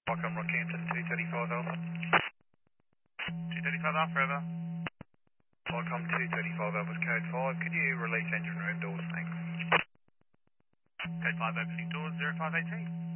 Welcome, Rockhampton, 235 Alpha. 235 Alpha, over. Welcome, 235 Alpha, code 5. Could you release engine room doors, thanks? Code 5 opening doors, 0518.